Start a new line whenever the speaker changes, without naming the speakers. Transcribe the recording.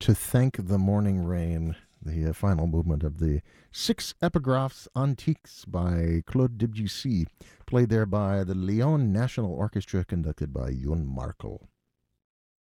To Thank the Morning Rain, the final movement of the Six Epigraphs Antiques by Claude Debussy, played there by the Lyon National Orchestra, conducted by Jon Markel.